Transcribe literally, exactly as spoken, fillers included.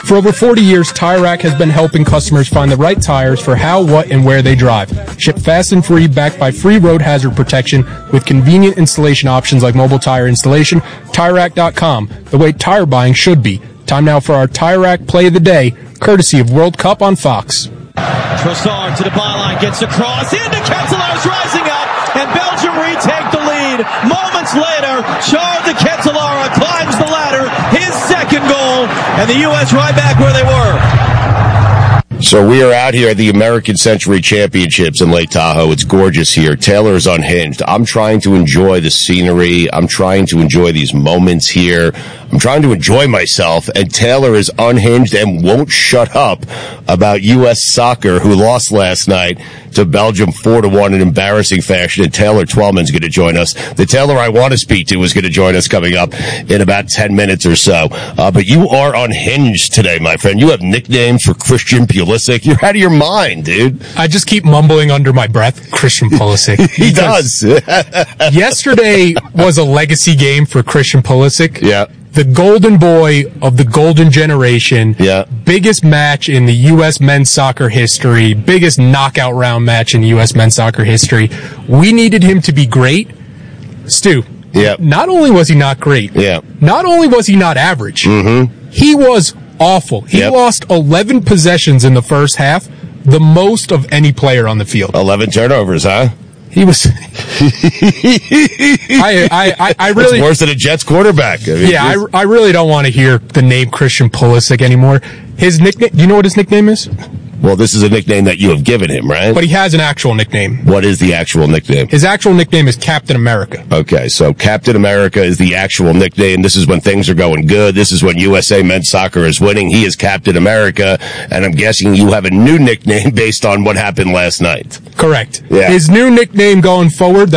For over forty years, Tire Rack has been helping customers find the right tires for how, what, and where they drive. Shipped fast and free, backed by free road hazard protection with convenient installation options like mobile tire installation. Tire Rack dot com, the way tire buying should be. Time now for our Tire Rack Play of the Day, courtesy of World Cup on Fox. Trossard to the byline, gets across, into Ketelaere's rising up, and Belgium retake the lead. Moments later, Char de Ketelaere climbs the ladder, his second goal, and the U S right back where they were. So we are out here at the American Century Championships in Lake Tahoe. It's gorgeous here. Taylor is unhinged. I'm trying to enjoy the scenery. I'm trying to enjoy these moments here. I'm trying to enjoy myself, and Taylor is unhinged and won't shut up about U S soccer, who lost last night to Belgium four to one in embarrassing fashion. And Taylor Twellman's going to join us. The Taylor I want to speak to is going to join us coming up in about ten minutes or so. Uh, but you are unhinged today, my friend. You have nicknames for Christian Pulisic. You're out of your mind, dude. I just keep mumbling under my breath, Christian Pulisic. He does. Yesterday was a legacy game for Christian Pulisic. Yeah. The golden boy of the golden generation. Yeah. Biggest match in the U S men's soccer history. Biggest knockout round match in U S men's soccer history. We needed him to be great. Stu. Yeah. Not only was he not great. Yeah. Not only was he not average. Mm-hmm. He was awful. He Yep. lost eleven possessions in the first half, the most of any player on the field. eleven turnovers, huh? He was. I, I, I, I really. It's worse than a Jets quarterback. I mean, yeah, I, I really don't want to hear the name Christian Pulisic anymore. His nickname. Do you know what his nickname is? Well, this is a nickname that you have given him, right? But he has an actual nickname. What is the actual nickname? His actual nickname is Captain America. Okay, so Captain America is the actual nickname. This is when things are going good. This is when U S A men's soccer is winning. He is Captain America, and I'm guessing you have a new nickname based on what happened last night. Correct. Yeah. His new nickname going forward